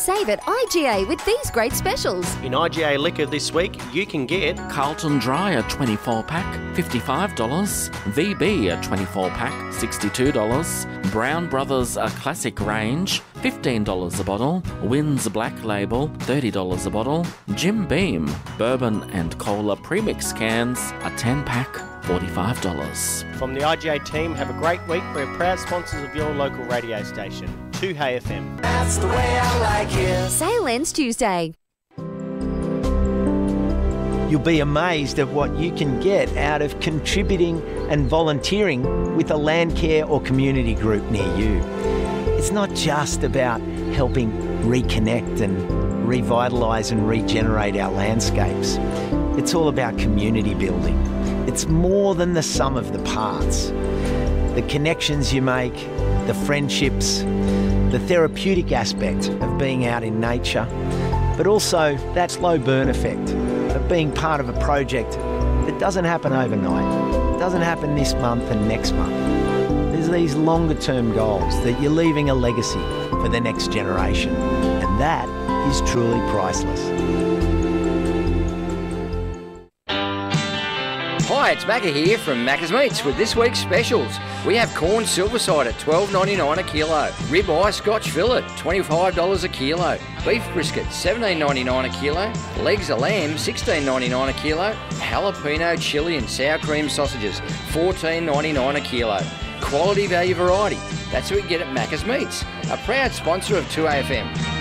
Save at IGA with these great specials. In IGA Liquor this week, you can get Carlton Dry a 24-pack, $55. VB a 24-pack, $62. Brown Brothers a Classic Range, $15 a bottle. Wynn's Black Label, $30 a bottle. Jim Beam Bourbon and Cola Premix cans, a 10-pack, $45. From the IGA team, have a great week. We're proud sponsors of your local radio station, 2Hey FM. That's the way I like it. Sale ends Tuesday. You'll be amazed at what you can get out of contributing and volunteering with a Landcare or community group near you. It's not just about helping reconnect and revitalise and regenerate our landscapes. It's all about community building. It's more than the sum of the parts. The connections you make, the friendships, the therapeutic aspect of being out in nature, but also that slow burn effect of being part of a project that doesn't happen overnight. It doesn't happen this month and next month. There's these longer term goals that you're leaving a legacy for the next generation, and that is truly priceless. Hi, it's Macca here from Macca's Meats with this week's specials. We have corn silverside at $12.99 a kilo, ribeye Scotch fillet $25 a kilo, beef brisket $17.99 a kilo, legs of lamb $16.99 a kilo, jalapeno chili and sour cream sausages $14.99 a kilo. Quality value variety. That's what we get at Macca's Meats, a proud sponsor of 2AFM.